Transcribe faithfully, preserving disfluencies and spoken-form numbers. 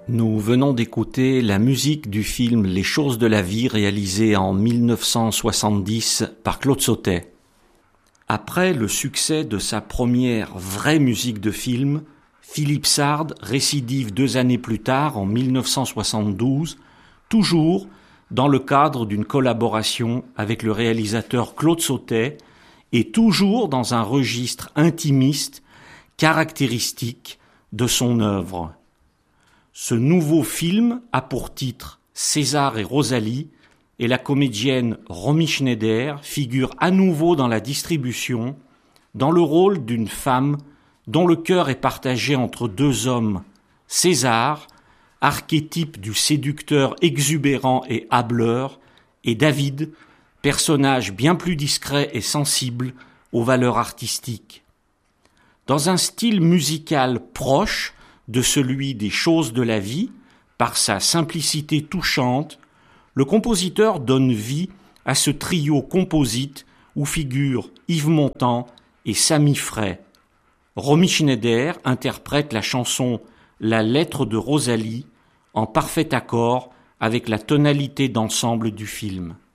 Nous venons d'écouter la musique du film Les choses de la vie réalisé en mille neuf cent soixante-dix par Claude Sautet. Après le succès de sa première vraie musique de film, Philippe Sard récidive deux années plus tard, en mille neuf cent soixante-douze, toujours dans le cadre d'une collaboration avec le réalisateur Claude Sautet et toujours dans un registre intimiste caractéristique de son œuvre. Ce nouveau film a pour titre César et Rosalie et la comédienne Romy Schneider figure à nouveau dans la distribution dans le rôle d'une femme dont le cœur est partagé entre deux hommes, César, archétype du séducteur exubérant et hâbleur, et David, personnage bien plus discret et sensible aux valeurs artistiques. Dans un style musical proche de celui des choses de la vie, par sa simplicité touchante, le compositeur donne vie à ce trio composite où figurent Yves Montand et Samy Frey. Romy Schneider interprète la chanson La lettre de Rosalie en parfait accord avec la tonalité d'ensemble du film.